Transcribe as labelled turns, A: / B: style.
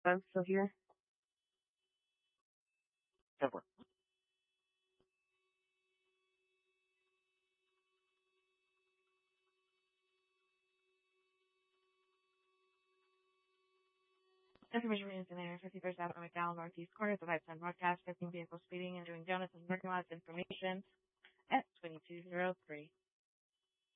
A: I'm still here.
B: Go for it.
A: Information is in there. 51st Avenue, McDowell, Northeast corner of the Lifetime broadcast. 15 vehicles speeding and doing donuts and parking lots. Information at 2203.